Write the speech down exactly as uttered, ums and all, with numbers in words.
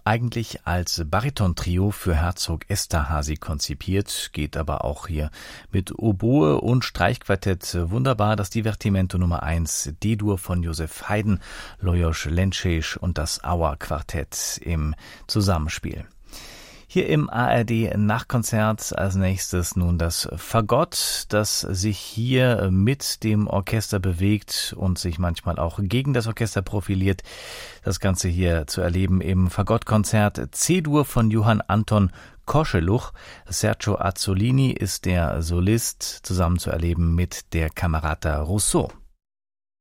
Eigentlich als Baritontrio für Herzog Esterházy konzipiert, geht aber auch hier mit Oboe und Streichquartett wunderbar. Das Divertimento Nummer eins, D-Dur von Josef Haydn, Lajos Lencsés und das Auer-Quartett im Zusammenspiel. Hier im A R D-Nachtkonzert als nächstes nun das Fagott, das sich hier mit dem Orchester bewegt und sich manchmal auch gegen das Orchester profiliert. Das Ganze hier zu erleben im Fagottkonzert C-Dur von Johann Anton Koscheluch. Sergio Azzolini ist der Solist, zusammen zu erleben mit der Camerata Rousseau.